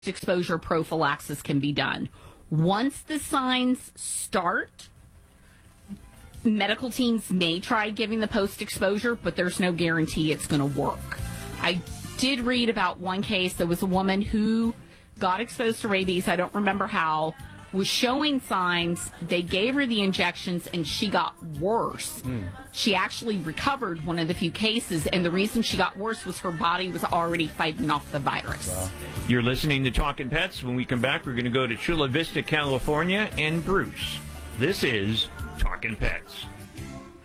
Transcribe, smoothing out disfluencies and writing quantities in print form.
exposure prophylaxis can be done. Once the signs start, medical teams may try giving the post-exposure, but there's no guarantee it's going to work. I did read about one case. There was a woman who got exposed to rabies. I don't remember how. Was showing signs. They gave her the injections, and she got worse. She actually recovered one of the few cases, and the reason she got worse was her body was already fighting off the virus. Wow. You're listening to Talking Pets. When we come back, we're going to go to Chula Vista, California, and Bruce. This is Talking Pets.